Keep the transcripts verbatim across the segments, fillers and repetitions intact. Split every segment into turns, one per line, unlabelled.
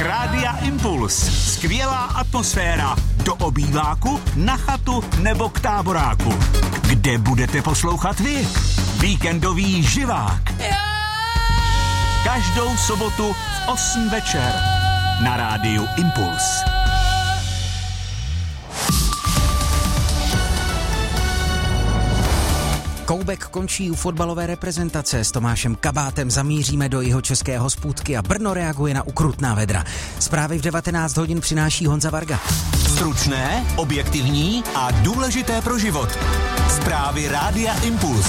Rádia Impuls. Skvělá atmosféra. Do obýváku, na chatu nebo k táboráku. Kde budete poslouchat vy? Víkendový živák. Každou sobotu v osm večer. Na rádiu Impuls.
Koubek končí u fotbalové reprezentace. S Tomášem Kabátem zamíříme do jihočeského Sputky a Brno reaguje na ukrutná vedra. Zprávy v devatenáct hodin přináší Honza Varga.
Stručné, objektivní a důležité pro život. Zprávy Rádia Impuls.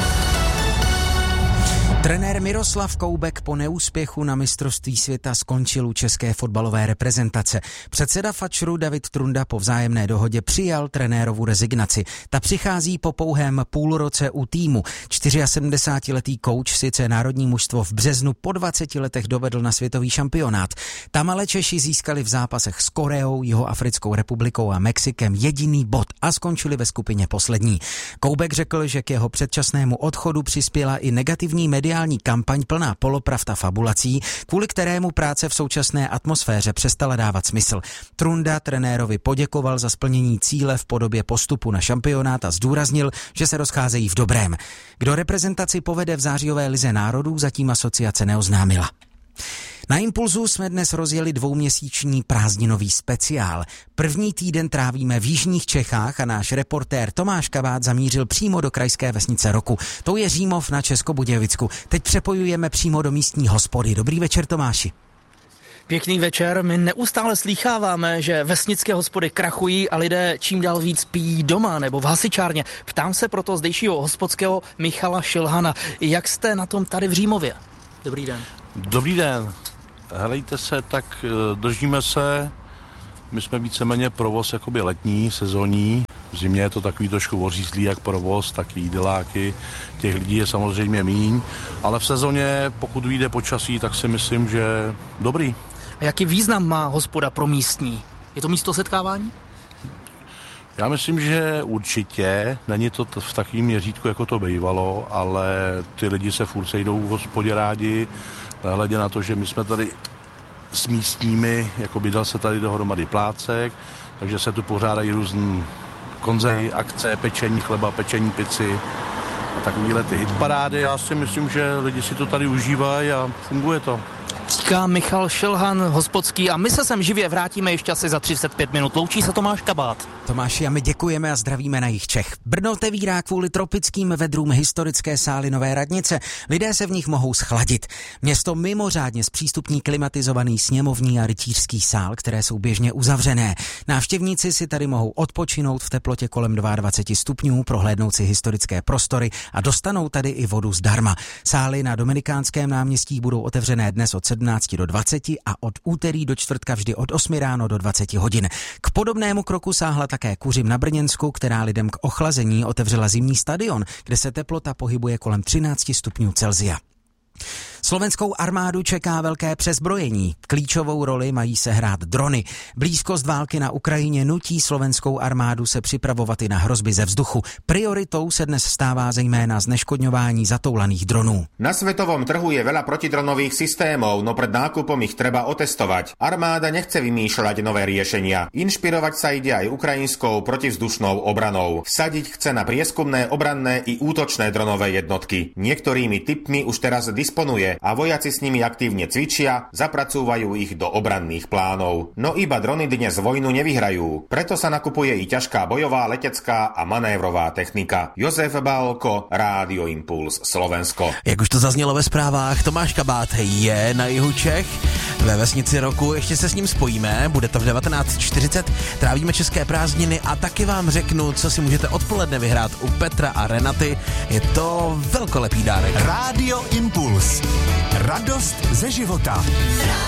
Trenér Miroslav Koubek po neúspěchu na mistrovství světa skončil u české fotbalové reprezentace. Předseda Fatšru David Trunda po vzájemné dohodě přijal trenérovu rezignaci. Ta přichází po pouhém půlroce u týmu. sedmdesátčtyřletý kouč sice národní mužstvo v březnu po dvaceti letech dovedl na světový šampionát. Tam ale Češi získali v zápasech s Koreou, Jihoafrickou republikou a Mexikem jediný bod a skončili ve skupině poslední. Koubek řekl, že k jeho předčasnému odchodu přispěla i negativní mediální kampaň plná polopravd a fabulací, kvůli kterému práce v současné atmosféře přestala dávat smysl. Trunda trenérovi poděkoval za splnění cíle v podobě postupu na šampionát a zdůraznil, že se rozcházejí v dobrém. Kdo reprezentaci povede v zářijové lize národů, zatím asociace neoznámila. Na Impulzu jsme dnes rozjeli dvouměsíční prázdninový speciál. První týden trávíme v jižních Čechách a náš reportér Tomáš Kabát zamířil přímo do krajské vesnice roku. To je Římov na Českobudějovicku. Teď přepojujeme přímo do místní hospody. Dobrý večer, Tomáši.
Pěkný večer. My neustále slýcháváme, že vesnické hospody krachují a lidé čím dál víc pijí doma nebo v hasičárně. Ptám se proto zdejšího hospodského Michala Šilhana. Jak jste na tom tady v Římově? Dobrý den.
Dobrý den. Helejte se, tak držíme se. My jsme víceméně provoz jakoby letní, sezónní. V zimě je to takový trošku ořízlý jak provoz, tak i jídeláky. Těch lidí je samozřejmě míň. Ale v sezóně, pokud vyjde počasí, tak si myslím, že dobrý.
A jaký význam má hospoda pro místní? Je to místo setkávání?
Já myslím, že určitě. Není to v takovém měřítku, jako to bývalo, ale ty lidi se furt sejdou v hospodě rádi. Hledě na to, že my jsme tady s místními, jako by dal se tady dohromady plácek, takže se tu pořádají různý konzej, akce, pečení chleba, pečení pici a takovýhle ty hitparády. Já si myslím, že lidi si to tady užívají a funguje to.
Říká Michal Šilhan, hospodský, a my se sem živě vrátíme ještě asi za třicet pět minut. Loučí se Tomáš Kabát.
Tomáši, a my děkujeme a zdravíme na jih Čech. Brno otevírá kvůli tropickým vedrům historické sály Nové radnice. Lidé se v nich mohou schladit. Město mimořádně zpřístupní klimatizovaný sněmovní a rytířský sál, které jsou běžně uzavřené. Návštěvníci si tady mohou odpočinout v teplotě kolem dvacet dva stupňů, prohlédnout si historické prostory a dostanou tady i vodu zdarma. Sály na Dominikánském náměstí budou otevřené dnes od sedmnácti do dvaceti a od úterý do čtvrtka vždy od osmi ráno do dvaceti hodin. K podobnému kroku sáhla také Kuřim na Brněnsku, která lidem k ochlazení otevřela zimní stadion, kde se teplota pohybuje kolem třinácti stupňů Celsia. Slovenskou armádu čeká velké přezbrojení. Klíčovou roli mají sehrát drony. Blízkost války na Ukrajině nutí slovenskou armádu se připravovat i na hrozby ze vzduchu. Prioritou se dnes stává zejména zneškodňování zatoulaných dronů.
Na svetovom trhu je veľa protidronových systémov, no pred nákupom ich treba otestovať. Armáda nechce vymýšľať nové riešenia. Inšpirovať sa ide aj ukrajinskou protivzdušnou obranou. Vsadiť chce na prieskumné, obranné i útočné dronové jednotky. Niektorými typmi už teraz disponuje a vojaci s nimi aktívne cvičia, zapracúvajú ich do obranných plánov. No iba drony dnes vojnu nevyhrajú. Preto sa nakupuje i ťažká bojová, letecká a manévrová technika. Josef Bálko, Rádio Impuls, Slovensko.
Jak už to zaznělo ve zprávách, Tomáš Kabát je na jihu Čech. Ve vesnici roku ještě se s ním spojíme, bude to v devatenáct čtyřicet, trávíme české prázdniny a taky vám řeknu, co si můžete odpoledne vyhrát u Petra a Renaty. Je to velkolepý dárek.
Rádio Impuls. Radost ze života.